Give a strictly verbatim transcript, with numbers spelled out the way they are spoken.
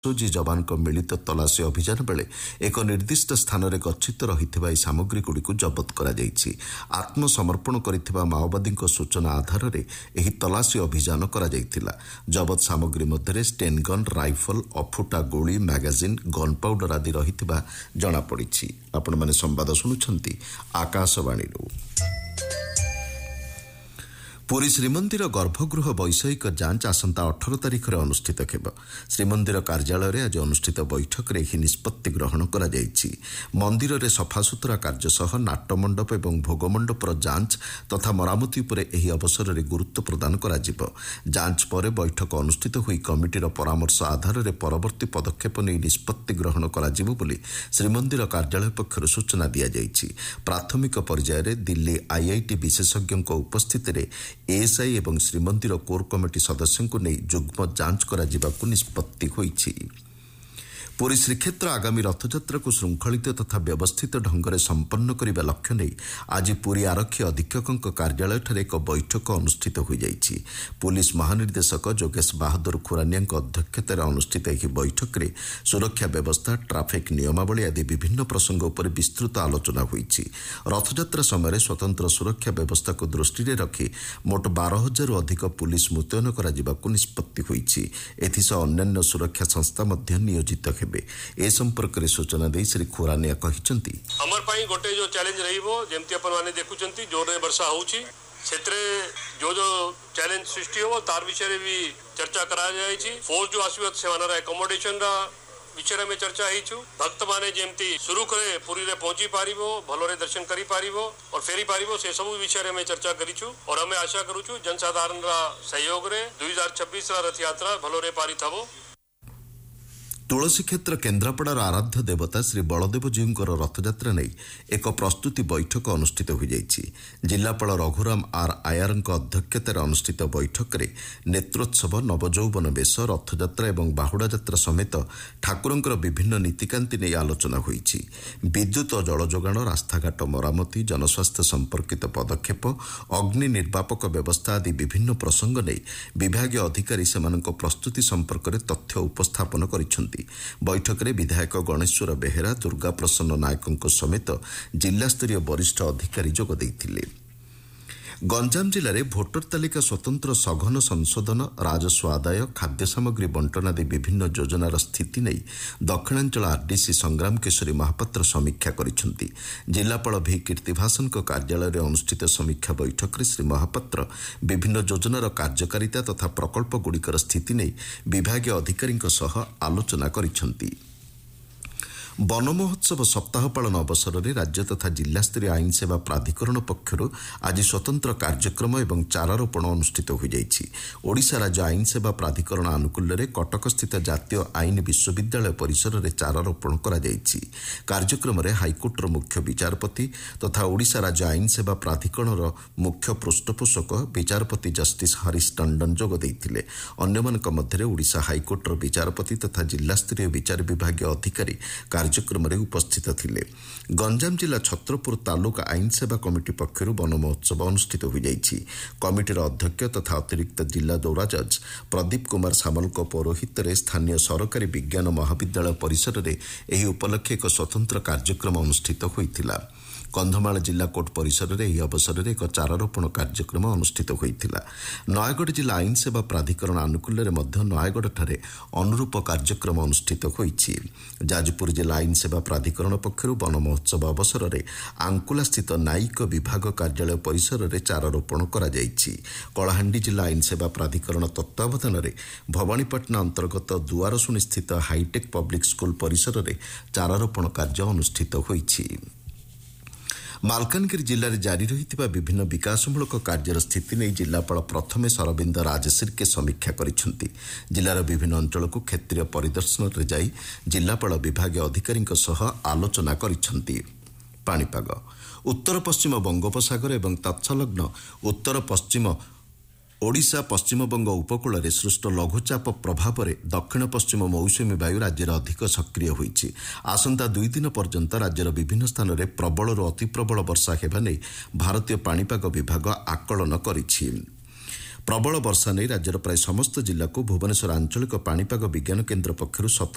SOG ଯବାନଙ୍କ ମିଳିତ ତଲାସୀ ଅଭିଯାନ ବେଳେ ଏକ ନିର୍ଦ୍ଦିଷ୍ଟ ସ୍ଥାନରେ ଗଚ୍ଛିତ ରହିଥିବା ଏହି ସାମଗ୍ରୀଗୁଡ଼ିକୁ ଜବତ କରାଯାଇଛି। ଆତ୍ମସମର୍ପଣ କରିଥିବା ମାଓବାଦୀଙ୍କ ସୂଚନା ଆଧାରରେ ଏହି ତଲାସୀ ଅଭିଯାନ କରାଯାଇଥିଲା। ଜବତ ସାମଗ୍ରୀ ମଧ୍ୟରେ ଷ୍ଟେନ୍ଗନ୍, ରାଇଫଲ, ଅଫୁଟା ଗୁଳି, ମ୍ୟାଗାଜିନ୍, ଗନ୍ ପାଉଡର ଆଦି ରହିଥିବା ଜଣାପଡ଼ିଛି। ଆପଣମାନେ ସମ୍ବାଦ ଶୁଣୁଛନ୍ତି ଆକାଶବାଣୀରୁ। ପୁରୀ ଶ୍ରୀମନ୍ଦିର ଗର୍ଭଗୃହ ବୈଷୟିକ ଯାଞ୍ଚ ଆସନ୍ତା ଅଠର ତାରିଖରେ ଅନୁଷ୍ଠିତ ହେବ। ଶ୍ରୀମନ୍ଦିର କାର୍ଯ୍ୟାଳୟରେ ଆଜି ଅନୁଷ୍ଠିତ ବୈଠକରେ ଏହି ନିଷ୍ପତ୍ତି ଗ୍ରହଣ କରାଯାଇଛି। ମନ୍ଦିରରେ ସଫାସୁତୁରା କାର୍ଯ୍ୟ ସହ ନାଟମଣ୍ଡପ ଏବଂ ଭୋଗମଣ୍ଡପର ଯାଞ୍ଚ ତଥା ମରାମତି ଉପରେ ଏହି ଅବସରରେ ଗୁରୁତ୍ୱ ପ୍ରଦାନ କରାଯିବ। ଯାଞ୍ଚ ପରେ ବୈଠକ ଅନୁଷ୍ଠିତ ହୋଇ କମିଟିର ପରାମର୍ଶ ଆଧାରରେ ପରବର୍ତ୍ତୀ ପଦକ୍ଷେପ ନେଇ ନିଷ୍ପତ୍ତି ଗ୍ରହଣ କରାଯିବ ବୋଲି ଶ୍ରୀମନ୍ଦିର କାର୍ଯ୍ୟାଳୟ ପକ୍ଷରୁ ସୂଚନା ଦିଆଯାଇଛି। ପ୍ରାଥମିକ ପର୍ଯ୍ୟାୟରେ ଦିଲ୍ଲୀ ଆଇଆଇଟି ବିଶେଷଜ୍ଞଙ୍କ ଉପସ୍ଥିତିରେ ଏଏସ୍ଆଇ ଏବଂ ଶ୍ରୀମନ୍ଦିର କୋର୍ କମିଟି ସଦସ୍ୟଙ୍କୁ ନେଇ ଯୁଗ୍ମ ଯାଞ୍ଚ କରାଯିବାକୁ ନିଷ୍ପତ୍ତି ହୋଇଛି। ପୁରୀ ଶ୍ରୀକ୍ଷେତ୍ର ଆଗାମୀ ରଥଯାତ୍ରାକୁ ଶୃଙ୍ଖଳିତ ତଥା ବ୍ୟବସ୍ଥିତ ଢଙ୍ଗରେ ସମ୍ପନ୍ନ କରିବା ଲକ୍ଷ୍ୟ ନେଇ ଆଜି ପୁରୀ ଆରକ୍ଷୀ ଅଧୀକ୍ଷକଙ୍କ କାର୍ଯ୍ୟାଳୟଠାରେ ଏକ ବୈଠକ ଅନୁଷ୍ଠିତ ହୋଇଯାଇଛି। ପୁଲିସ ମହାନିର୍ଦ୍ଦେଶକ ଯୋଗେଶ ବାହାଦୁର ଖୁରାନିଆଙ୍କ ଅଧ୍ୟକ୍ଷତାରେ ଅନୁଷ୍ଠିତ ଏହି ବୈଠକରେ ସୁରକ୍ଷା ବ୍ୟବସ୍ଥା, ଟ୍ରାଫିକ୍ ନିୟମାବଳୀ ଆଦି ବିଭିନ୍ନ ପ୍ରସଙ୍ଗ ଉପରେ ବିସ୍ତୃତ ଆଲୋଚନା ହୋଇଛି। ରଥଯାତ୍ରା ସମୟରେ ସ୍ୱତନ୍ତ୍ର ସୁରକ୍ଷା ବ୍ୟବସ୍ଥାକୁ ଦୃଷ୍ଟିରେ ରଖି ମୋଟ ବାର ହଜାରରୁ ଅଧିକ ପୁଲିସ ମୁତୟନ କରାଯିବାକୁ ନିଷ୍ପତ୍ତି ହୋଇଛି। ଏଥିସହ ଅନ୍ୟାନ୍ୟ ସୁରକ୍ଷା ସଂସ୍ଥା ମଧ୍ୟ ନିୟୋଜିତ ହେବେ। ए संपर्क सूचना दे श्री खुरानिया कहते हमर पाई गोटे जो चैलेंज रहिबो जेमती अपन माने देखुचंती जोरे वर्षा होउची क्षेत्रे जो जो चैलेंज सृष्टि हो तार विषय भी चर्चा करा जाय छी। फोर्स जो आसुत सेवानर एकोमोडेशन रा विषय में चर्चा हेछु। भक्त माने जेमती शुरू करे पुरी रे पहुंची पारिबो, भलोरे दर्शन करी पारिबो और फेरी पारिबो से सब विषय में चर्चा करिछु और हमें आशा करूछु जनसाधारण रा सहयोग रे दो हज़ार छब्बीस रा रथ यात्रा भलोरे पारित हबो। तुलसी क्षेत्र केन्द्रापड़ार आराध्य देवता श्री बलदेवजीउंकर रथयात्रा नहीं एक प्रस्तुति बैठक अनुष्ठित हो जाइछि। जिलापाल रघुराम आर आयारଙ୍କ अध्यक्षतार अनुष्ठित बैठक में नेत्रोत्सव, नवजौवन बेश, रथयात्रा और बाहुड़ा यात्रा समेत ठाकुरंकर विभिन्न नीतिकांति नहीं आलोचना होइछि। विद्युत और जल जोगाण, रास्ताघाट मरामती, जनस्वास्थ्य संपर्कित पदक्षेप, अग्नि निर्वापक व्यवस्था आदि विभिन्न प्रसंग नहीं विभागीय अधिकारी सेमानଙ୍କ प्रस्तुति संपर्क में तथ्य उपस्थापन करिसेंति। बैठक में विधायक गणेश्वर बेहेरा, दुर्गा प्रसन्न नायकों समेत जिलास्तरीय वरिष्ठ अधिकारी जोग देइथिले। गंजाम जिले में भोटर तालिका स्वतंत्र सघन संशोधन, राजस्व आदाय, खाद्य सामग्री बंटन आदि विभिन्न योजनार स्थिति नहीं दक्षिणांचल आरडीसी संग्राम केशरी महापात्र समीक्षा करिसेंति। जिलापाल भि कीर्तिभासन कार्यालय में अनुष्ठित समीक्षा बैठक में श्री महापात्र विभिन्न योजनार कार्यकारिता तथा प्रकल्पगुड़िकर स्थिति नहीं विभागीय अधिकारी सह आलोचना करिसेंति। वन महोत्सव सप्ताह पालन अवसर में राज्य तथा जिलास्तरीय आईन सेवा प्राधिकरण पक्षर आज स्वतंत्र कार्यक्रम एवं चारारोपण अनुष्ठित हो जाइछि। ओडिशा राज्य आईन सेवा प्राधिकरण आनुकूल्य में कटक स्थित जातीय आईन विश्वविद्यालय परिसर में चारारोपण करा जाइछि। कार्यक्रम में हाइकोर्टर मुख्य विचारपति तथा ओडिशा राज्य आईन सेवा प्राधिकरण मुख्य पृष्ठपोषक विचारपति जस्टिस हरीश टंडन जोग देइथिले। अन्यमानक मध्यरे ओडिशा हाइकोर्टर विचारपति तथा जिलास्तरीय विचार विभागीय अधिकारी कार्यक्रम में उपस्थित थिले। गंजाम जिला छत्रपुर तालुका आईन सेवा कमिटी पक्षर वन महोत्सव अनुष्ठित हो जाइछि। कमिटीर अध्यक्ष तथा अतिरिक्त जिला दौरा जज प्रदीप कुमार सामल पौरोहित में स्थानीय सरकारी विज्ञान महाविद्यालय परिसर में यह उपलक्षे एक स्वतंत्र कार्यक्रम अनुष्ठित होइथिला। कंधमाल जिला कोर्ट परिसर में यह अवसर में एक चारारोपण कार्यक्रम अनुष्ठित होइथिला। नयगढ़ जिला आईन सेवा प्राधिकरण आनुकूल्य में नयगढ़ ठारे अनुरूप कार्यक्रम अनुष्ठित होइछि। जाजपुर जिला आईन सेवा प्राधिकरण पक्षर वन महोत्सव अवसर में आंकुला स्थित न्यायिक विभाग कार्यालय परिसर में चारारोपण करा जाइछि। कलाहांडी जिला आईन सेवा प्राधिकरण तत्वावधान में भवानीपाटना अंतर्गत दुआरसुनी स्थित हाईटेक पब्लिक स्कूल परिसर में चारारोपण कार्य अनुष्ठित होइछि। मालकानगिरी जिले में जारी रही विभिन्न विकासमूलक कार्यर स्थिति नहीं जिलापाल प्रथमे सरबिंद राजसिरके समीक्षा करिसेंति। जिलार विभिन्न अंचल को क्षेत्रीय परिदर्शन में जाई जिलापाल विभागीय अधिकारी सह आलोचना करिसेंति। पाणीपाग उत्तर पश्चिम बंगोपसागर एवं तत्सलग्न उत्तर पश्चिम ओडिशा पश्चिमबंग उपकूल में सृष्ट लघुचाप प्रभाव में दक्षिण पश्चिम मौसुमी वायु राज्यर अधिक सक्रिय होइछि। आसंता दुई दिन पर्यंत राज्यर विभिन्न स्थान में प्रबल अति प्रबल वर्षा हेबा नै भारतीय पाणीपाग विभाग आकलन करिछि। प्रबल वर्षा नहीं राज्यर प्राय समस्त जिला को भुवनेश्वर आंचलिक पाणीपाग विज्ञान केन्द्र पक्षर